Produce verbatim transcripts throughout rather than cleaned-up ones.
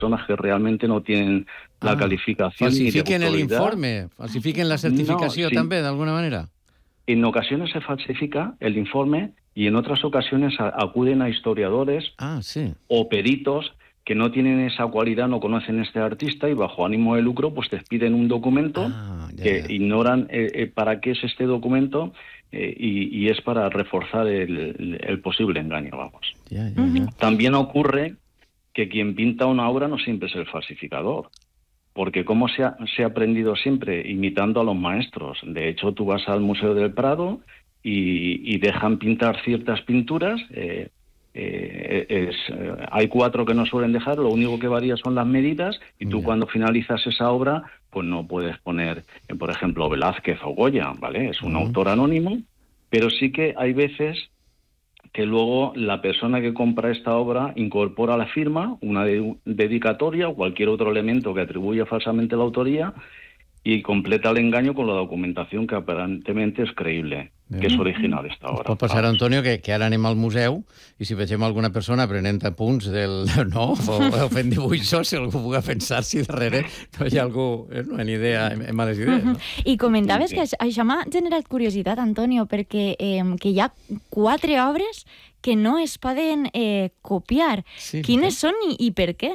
personas que realmente no tienen la Ah, calificación. falsifiquen ni de el autoridad. informe, falsifiquen la certificació, No, sí. també, d'alguna manera. En ocasiones se falsifica el informe y en otras ocasiones a, acuden a historiadores ah, sí. o peritos que no tienen esa cualidad, no conocen a este artista y bajo ánimo de lucro pues te piden un documento Ah, ya, que ya. ignoran eh, eh, para qué es este documento eh, y, y es para reforzar el, el, el posible engaño, vamos. Ya, ya, ya. También ocurre que quien pinta una obra no siempre es el falsificador, porque como se ha, se ha aprendido siempre imitando a los maestros. De hecho, tú vas al Museo del Prado y, y dejan pintar ciertas pinturas. Eh, eh, es, eh, hay cuatro que no suelen dejar, lo único que varía son las medidas y tú Ya. cuando finalizas esa obra, pues no puedes poner, eh, por ejemplo, Velázquez o Goya, ¿vale? Es un Ujú. autor anónimo, pero sí que hay veces que luego la persona que compra esta obra incorpora a la firma una de- dedicatoria o cualquier otro elemento que atribuya falsamente la autoría y completa el engaño con la documentación que aparentemente es creíble, que és original esta Ens obra. pot passar, Antonio, que, que ara anem al museu i si vegem alguna persona prenent apunts del, no, o, o fent dibuixos, si algú pugui pensar si darrere no hi ha algú, eh, no, ni idea, amb, amb males idees. No? I comentaves Sí, que això, això m'ha generat curiositat, Antonio, perquè eh, que hi ha quatre obres que no es poden eh, copiar. Sí, Quines són i, i per què?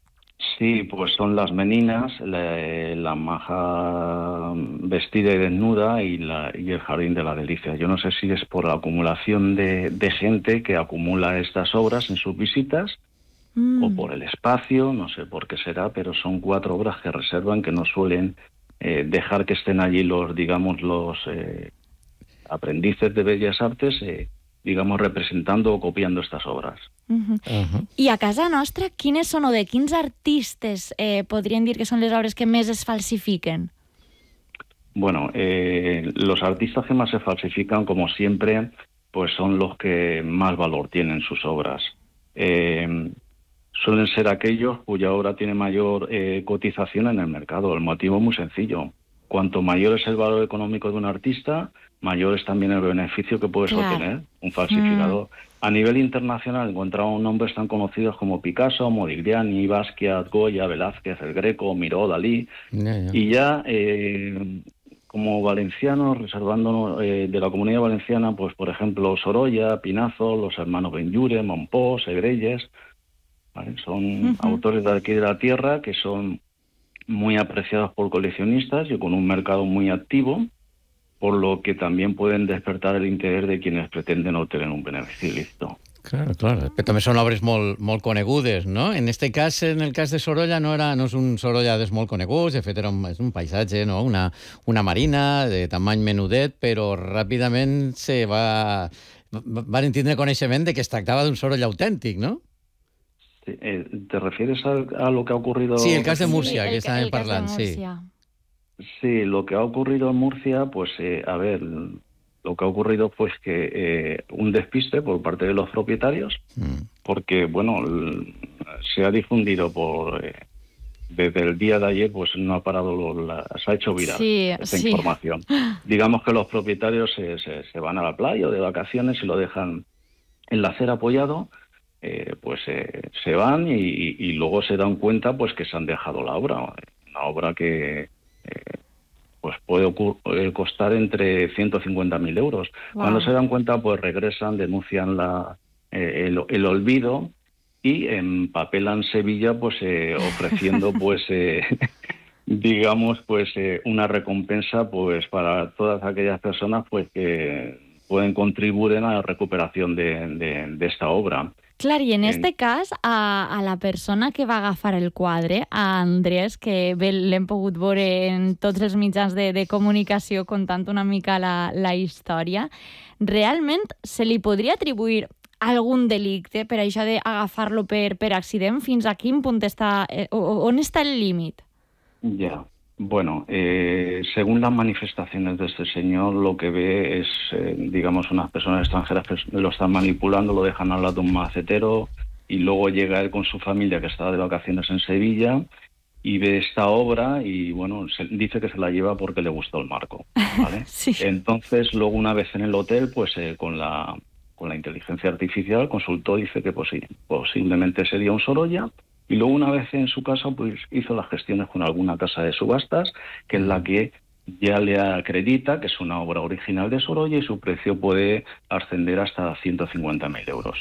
Sí, pues son las meninas, la, la maja vestida y desnuda y, la, y el jardín de la delicia. Yo no sé si es por la acumulación de, de gente que acumula estas obras en sus visitas Mm. o por el espacio, no sé por qué será, pero son cuatro obras que reservan, que no suelen eh, dejar que estén allí los, digamos, los eh, aprendices de Bellas Artes, eh, digamos, representando o copiando estas obras. Uh-huh. Uh-huh. I a casa nostra, quines són o de quins artistes eh, podrien dir que són les obres que més es falsifiquen? Bueno, eh, los artistas que más se falsifican, como siempre, pues son los que más valor tienen sus obras. Eh, suelen ser aquellos cuya obra tiene mayor eh, cotización en el mercado. El motivo es muy sencillo. Cuanto mayor es el valor económico de un artista, mayor es también el beneficio que puedes Claro. obtener un falsificador. Mm. A nivel internacional encontramos nombres tan conocidos como Picasso, Modigliani, Basquiat, Goya, Velázquez, El Greco, Miró, Dalí. Ja, ja. Y ya, eh, como valencianos, reservándonos eh, de la Comunidad Valenciana, pues por ejemplo Sorolla, Pinazo, los hermanos Benlliure, Monpós, Segrelles, ¿vale? Son uh-huh. autores de aquí de la tierra que son muy apreciados por coleccionistas y con un mercado muy activo, por lo que también pueden despertar el interés de quienes pretenden obtener un beneficio ilícito. Claro, claro. Però també són obres molt, molt conegudes, no? En este cas, en el cas de Sorolla, no, era, no és un Sorolla dels molt coneguts, de fet era un, és un paisatge, no? una, una marina de tamany menudet, però ràpidament se va, van tindre coneixement de que es tractava d'un Sorolla autèntic, no? Sí, eh, ¿te refieres a, a lo que ha ocurrido? Sí, el cas de Múrcia, Sí, que el, estàvem el cas parlant, de sí. Múrcia. Sí, lo que ha ocurrido en Murcia, pues eh, a ver, lo que ha ocurrido pues que eh, un despiste por parte de los propietarios, mm. porque bueno, l- se ha difundido por eh, desde el día de ayer, pues no ha parado, lo, la, se ha hecho viral Sí, esta sí. información. Digamos que los propietarios se, se, se van a la playa o de vacaciones y lo dejan en la acera apoyado. Eh, pues eh, se van y, y, y luego se dan cuenta pues que se han dejado la obra, una obra que eh, pues puede ocur- eh, costar entre ciento cincuenta mil euros. Wow. Cuando se dan cuenta pues regresan, denuncian la, eh, el, el olvido y empapelan Sevilla pues eh, ofreciendo pues eh, digamos pues eh, una recompensa pues para todas aquellas personas pues que pueden contribuir a la recuperación de, de, de esta obra. Clar, i en este cas, a, a la persona que va agafar el quadre, a Andrés, que bé l'hem pogut veure en tots els mitjans de, de comunicació contant una mica la, la història, realment se li podria atribuir algun delicte per això d'agafar-lo per, per accident? Fins a quin punt està, eh, on està el límit? Ya, bueno, eh, según las manifestaciones de este señor, lo que ve es, eh, digamos, unas personas extranjeras que lo están manipulando, lo dejan al lado de un macetero y luego llega él con su familia que está de vacaciones en Sevilla y ve esta obra y, bueno, se, dice que se la lleva porque le gustó el marco, ¿vale? Sí. Entonces, luego una vez en el hotel, pues eh, con la con la inteligencia artificial consultó, dice que posi- posiblemente sería un Sorolla Y luego, una vez en su casa, pues hizo las gestiones con alguna casa de subastas, que es la que ya le acredita que es una obra original de Sorolla y su precio puede ascender hasta ciento cincuenta mil euros.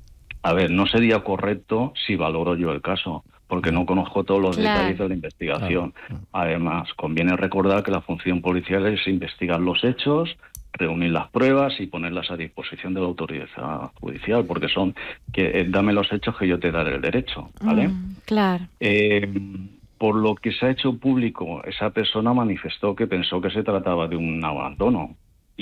A ver, no sería correcto si valoro yo el caso, porque no conozco todos los Claro. detalles de la investigación. Además, conviene recordar que la función policial es investigar los hechos, reunir las pruebas y ponerlas a disposición de la autoridad judicial, porque son que eh, dame los hechos que yo te daré el derecho, ¿vale? Mm, claro. Eh, por lo que se ha hecho público, esa persona manifestó que pensó que se trataba de un abandono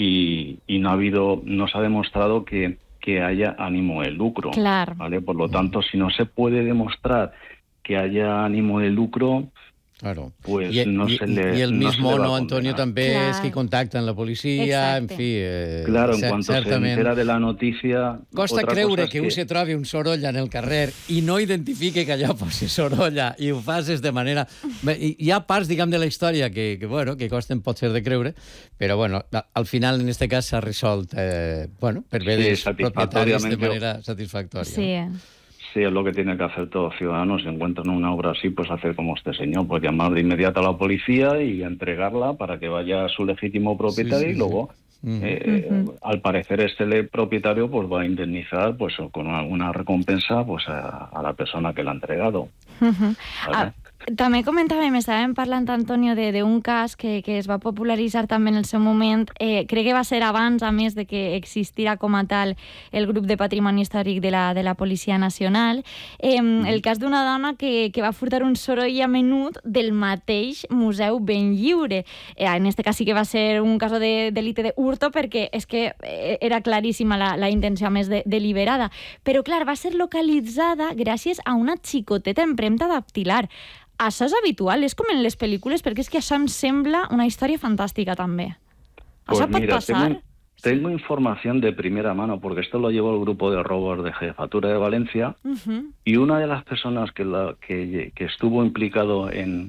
y, y no ha habido, no se ha demostrado que, que haya ánimo de lucro, Claro. ¿vale? Por lo tanto, si no se puede demostrar que haya ánimo de lucro, Claro. pues I, no i, se le I el no mismo se le va a no, Antonio, condenar. també Clar. és qui contacta amb la policia, Exacte. en fi... Eh, Claro, en cer- cuanto se certament. entera de la noticia... Costa otra creure cosa es que, que un se trobi un Sorolla en el carrer i no identifique que allò posi Sorolla i ho facis de manera... Bé, hi hi ha parts, diguem, de la història que, que, bueno, que costen potser de creure, però, bueno, al final, en este cas, s'ha resolt, eh, bueno, per bé Sí, dels propietaris de satisfactoriamente. manera satisfactòria. Sí. Sí, es lo que tiene que hacer todo ciudadano. Si encuentran una obra así, pues hacer como este señor, pues llamar de inmediato a la policía y entregarla para que vaya a su legítimo propietario Sí, sí, y luego, sí. Ujú. eh, Ujú. al parecer, este le- propietario pues va a indemnizar pues con alguna recompensa pues a, a la persona que la ha entregado. Mhm. ¿vale? Ah, també comentàvem, estàvem parlant, Antonio, de- d'un cas que, que es va popularitzar també en el seu moment. Eh, crec que va ser abans, a més de que existira com a tal el grup de patrimoni històric de la, de la Policia Nacional. Eh, el cas d'una dona que, que va furtar un Sorolla menut del mateix Museu Benlliure. Eh, en este cas sí que va ser un cas de delite de hurto, perquè és que eh, era claríssima la, la intenció, a més, de, deliberada. Però, clar, va ser localitzada gràcies a una xicoteta empremta dactilar. Això és habitual, és com en les pel·lícules, perquè és que això em sembla una història fantàstica, també. Pues Això pot mira, passar? tengo, tengo información de primera mano, porque esto lo llevó el grupo de robos de Jefatura de Valencia, Uh-huh. y una de las personas que, la, que, que estuvo implicado en,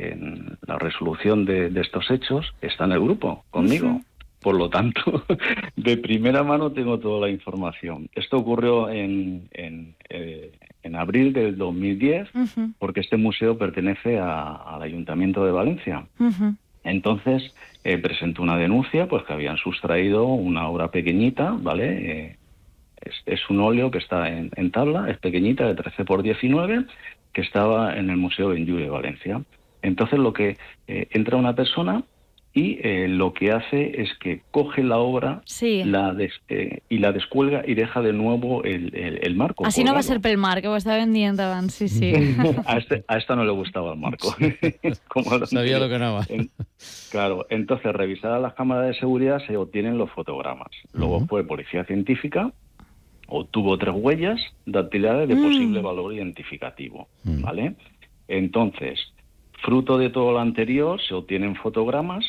en la resolución de, de estos hechos está en el grupo, conmigo. Ujú. Por lo tanto, de primera mano tengo toda la información. Esto ocurrió en, en, eh, en abril del dos mil diez, Uh-huh. porque este museo pertenece a- al Ayuntamiento de Valencia. Uh-huh. Entonces, eh, presentó una denuncia, pues que habían sustraído una obra pequeñita, ¿vale? Eh, es, es un óleo que está en, en tabla, es pequeñita, de trece por diecinueve, que estaba en el Museo Benlliure de Valencia. Entonces, lo que eh, entra una persona y eh, lo que hace es que coge la obra Sí. la des- eh, y la descuelga y deja de nuevo el, el, el marco. Així no va colgado. ser pel mar, que ho estaven dient abans, sí, sí. A, este, a esta no le gustaba el marco. Como lo Sabía lo que anava. En- claro, entonces revisadas las cámaras de seguridad se obtienen los fotogramas. Luego Ujú. fue policía científica, obtuvo tres huellas dactilares de Mm. posible valor identificativo, Mm. ¿vale? Entonces, fruto de todo lo anterior, se obtienen fotogramas,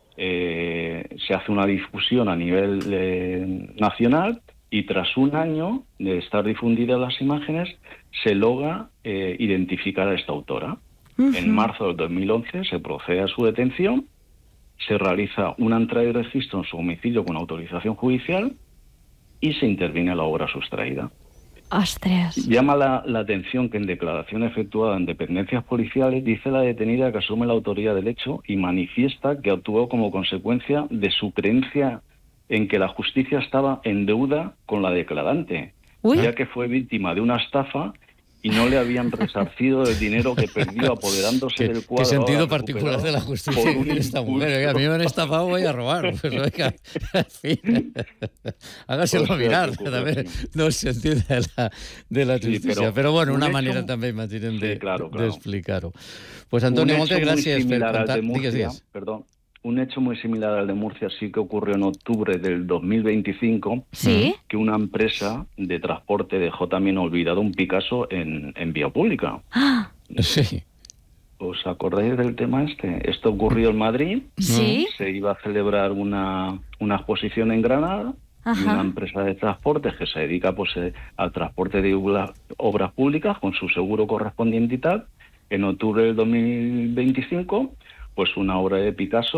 eh, se hace una difusión a nivel eh, nacional y tras un año de estar difundidas las imágenes, se logra eh, identificar a esta autora. En marzo del dos mil once se procede a su detención, se realiza una entrada y registro en su domicilio con autorización judicial y se interviene a la obra sustraída. Ostres. Llama la, la atención que en declaración efectuada en dependencias policiales dice la detenida que asume la autoría del hecho y manifiesta que actuó como consecuencia de su creencia en que la justicia estaba en deuda con la declarante, Uy. ya que fue víctima de una estafa y no le habían resarcido el dinero que perdió apoderándose ¿Qué, del qué cuadro. sentido ahora particular de la recuperado justicia por un tiene esta mujer? impulso. Oiga, a mí me han estafado, voy a robar. Pues, oiga, en fin, hágaselo Pues, mirar, ocurre, també, sí. no el sentit de la, de la Sí, justícia. però però, bueno, un una hecho- manera també, imaginem, Sí, de- claro, claro. d'explicar-ho. Pues, Antonio, Un moltes hecho muy gràcies per similar al contar... de Digues, Murcia, digues. perdón, un hecho muy similar al de Murcia sí que ocurrió en octubre del dos mil veinticinco, Sí? que una empresa de transporte dejó también olvidado un Picasso en, en vía pública. Ah, Sí. ¿Os acordáis del tema este? Esto ocurrió en Madrid, sí? se iba a celebrar una, una exposición en Granada y una Ajá. empresa de transportes que se dedica pues, eh, al transporte de obra- obras públicas con su seguro correspondiente y tal. En octubre del dos mil veinticinco, pues una obra de Picasso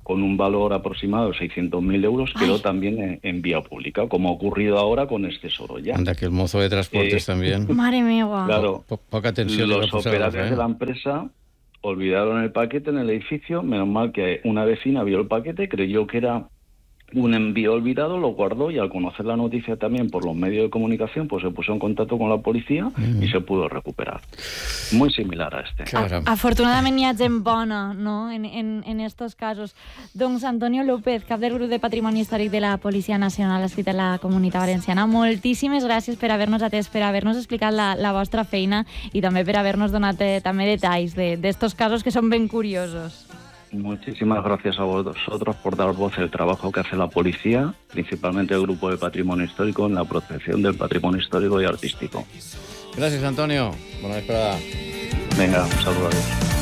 con un valor aproximado de seiscientos mil euros, quedó Ay. también en, en vía pública, como ha ocurrido ahora con este Sorolla. Anda, que el mozo de transportes Eh, también. Mare meva. Claro, Po- poca atención le va a los posar a la operarios de la faena. empresa olvidaron el paquete en el edificio, menos mal que una vecina vio el paquete, creyó que era un envío olvidado, lo guardó y al conocer la noticia también por los medios de comunicación, pues se puso en contacto con la policía Mm. y se pudo recuperar. Muy similar a este. Claro. A, afortunadament hi ha gent bona, no?, en, en, en estos casos. Doncs Antonio López, cap del grup de Patrimoni Històric de la Policia Nacional adscrit a la Comunitat Valenciana, moltíssimes gràcies per haver-nos atès, per haver-nos explicat la, la vostra feina i també per haver-nos donat eh, també detalls d'estos de, casos que són ben curiosos. Muchísimas gracias a vosotros por dar voz al trabajo que hace la policía, principalmente el Grupo de Patrimonio Histórico, en la protección del patrimonio histórico y artístico. Gràcies, Antonio. Bona vesprada. Venga, un saludo a todos.